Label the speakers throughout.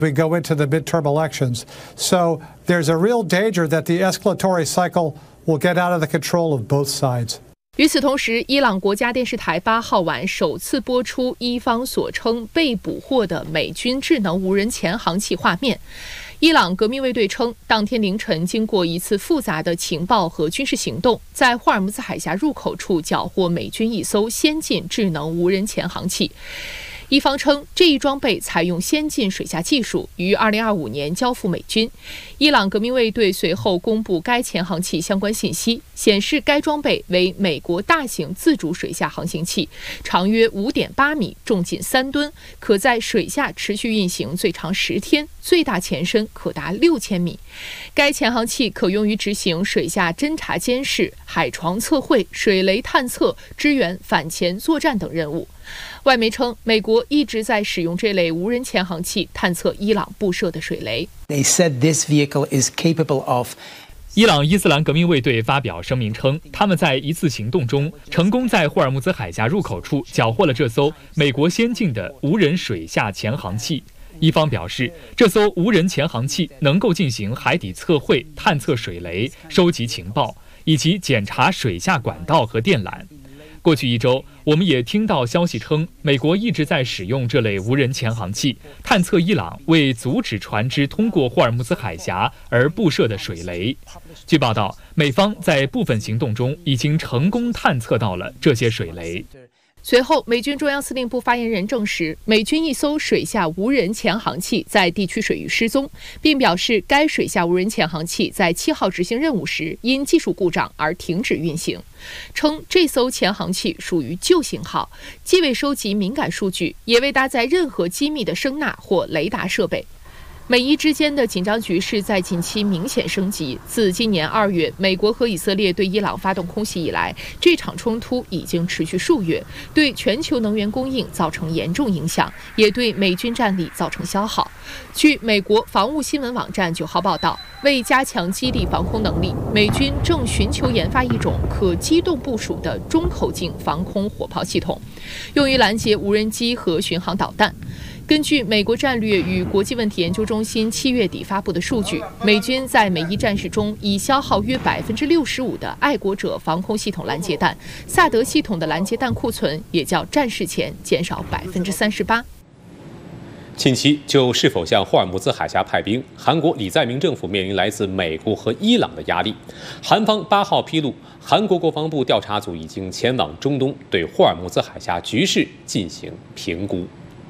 Speaker 1: We go into the midterm elections. So there's a real danger that the escalatory cycle will get out of the control of both sides.
Speaker 2: 与此同时，伊朗国家电视台8号晚首次播出伊方所称被捕获的美军智能无人潜航器画面。伊朗革命卫队称，当天凌晨经过一次复杂的情报和军事行动，在霍尔木兹海峡入口处缴获美军一艘先进智能无人潜航器。伊方称，这一装备采用先进水下技术，于2025年交付美军。伊朗革命卫队随后公布该潜航器相关信息，显示该装备为美国大型自主水下航行器，长约5.8米，重近3吨，可在水下持续运行最长10天，最大前深可达6000米。该潜航器可用于执行水下侦察监视、海床测绘、水雷探测、支援反潜作战等任务。外媒称，美国一直在使用这类无人潜航器探测伊朗布设的水雷。
Speaker 3: They said this vehicle is capable of
Speaker 4: 伊朗伊斯兰革命卫队发表声明称，他们在一次行动中成功在霍尔木兹海峡入口处缴获了这艘美国先进的无人水下潜航器。伊方表示，这艘无人潜航器能够进行海底测绘、探测水雷、收集情报，以及检查水下管道和电缆。过去1周，我们也听到消息称，美国一直在使用这类无人潜航器探测伊朗为阻止船只通过霍尔木兹海峡而布设的水雷。据报道，美方在部分行动中已经成功探测到了这些水雷。
Speaker 2: 随后，美军中央司令部发言人证实，美军一艘水下无人潜航器在地区水域失踪，并表示该水下无人潜航器在7号执行任务时因技术故障而停止运行，称这艘潜航器属于旧型号，既未收集敏感数据，也未搭载任何机密的声纳或雷达设备。美伊之间的紧张局势在近期明显升级。自今年2月，美国和以色列对伊朗发动空袭以来，这场冲突已经持续数月，对全球能源供应造成严重影响，也对美军战力造成消耗。据美国防务新闻网站9号报道，为加强基地防空能力，美军正寻求研发一种可机动部署的中口径防空火炮系统，用于拦截无人机和巡航导弹。根据美国战略与国际问题研究中心7月底发布的数据，美军在美伊战事中已消耗约65%的爱国者防空系统拦截弹，萨德系统的拦截弹库存也较战事前减少38%。
Speaker 5: 近期就是否向霍尔木兹海峡派兵，韩国李在明政府面临来自美国和伊朗的压力。韩方8号披露，韩国国防部调查组已经前往中东，对霍尔木兹海峡局势进行评估。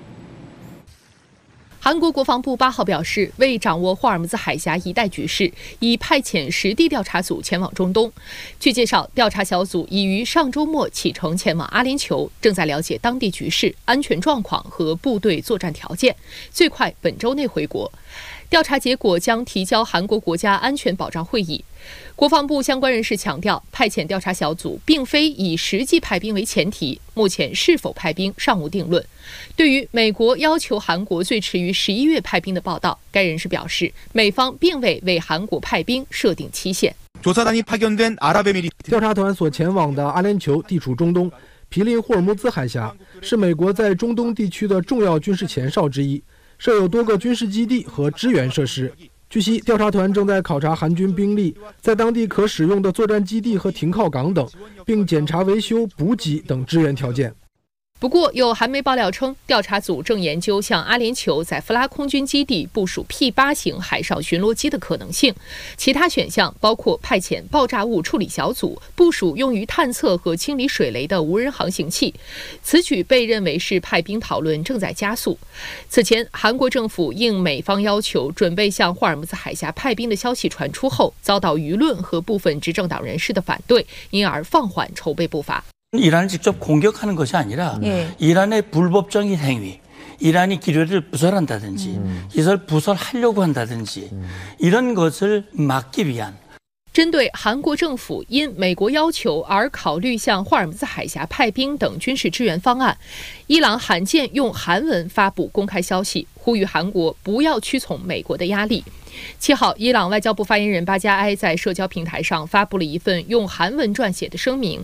Speaker 2: 韩国国防部8号表示，为掌握霍尔木兹海峡一带局势，已派遣实地调查组前往中东。据介绍，调查小组已于上周末启程前往阿联酋，正在了解当地局势、安全状况和部队作战条件，最快本周内回国。调查结果将提交韩国国家安全保障会议。国防部相关人士强调，派遣调查小组并非以实际派兵为前提，目前是否派兵尚无定论。对于美国要求韩国最迟于11月派兵的报道，该人士表示，美方并未为韩国派兵设定期限。
Speaker 6: 调查团所前往的阿联酋地处中东，毗邻霍尔木兹海峡，是美国在中东地区的重要军事前哨之一，设有多个军事基地和支援设施。据悉，调查团正在考察韩军兵力在当地可使用的作战基地和停靠港等，并检查维修、补给等支援条件。
Speaker 2: 不过，有韩媒爆料称，调查组正研究向阿联酋在夫拉空军基地部署 P-8 型海上巡逻机的可能性。其他选项包括派遣爆炸物处理小组，部署用于探测和清理水雷的无人航行器。此举被认为是派兵讨论正在加速。此前，韩国政府应美方要求准备向霍尔木兹海峡派兵的消息传出后，遭到舆论和部分执政党人士的反对，因而放缓筹备步伐。
Speaker 7: 이란을 직접 공격하는 것이 아니라 이란의 불법적인 행위, 이란이 기뢰를 부설한다든지 이걸 부설하려고 한다든지 이런 것을 막기 위한
Speaker 2: 针对韩国政府因美国要求而考虑向霍尔木兹海峡派兵等军事支援方案，伊朗罕见用韩文发布公开消息，呼吁韩国不要屈从美国的压力。7号，伊朗外交部发言人巴加埃在社交平台上发布了一份用韩文撰写的声明，对韩国可能参与霍尔木兹海峡相关军事行动表示警告。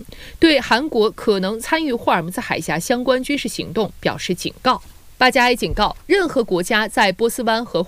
Speaker 7: 이란이 직접 공격하는 것이 아니라 이란의 불법적인 행위, 이란이 기뢰를 부설한다든지 이걸 부설하려고 한다든지 이런 것을 막기 위한
Speaker 2: 针对韩国因美国要求而考虑向霍尔木兹海峡派兵等军事支援方案，伊朗罕见用韩文发布公开消息，呼吁韩国不要屈从美国的压力。7号，伊朗外交部发言人巴加埃在社交平台上发布了一份用韩文撰写的声明，对韩国可能参与霍尔木兹海峡相关军事行动表示警告。 巴加埃警告，任何国家在波斯湾和